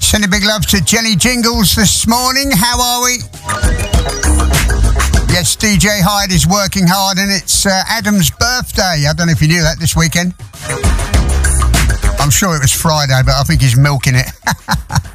Sending big love to Jenny Jingles this morning. How are we? Yes, DJ Hyde is working hard and it's Adam's birthday. I don't know if you knew that this weekend. I'm sure it was Friday, but I think he's milking it.